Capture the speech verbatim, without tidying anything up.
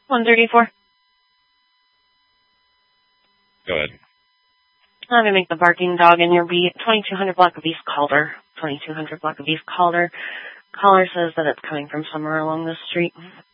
one thirty-four. Go ahead. Let me make the barking dog in your beat. twenty-two hundred block of East Calder. twenty-two hundred block of East Calder. Caller says that it's coming from somewhere along this street.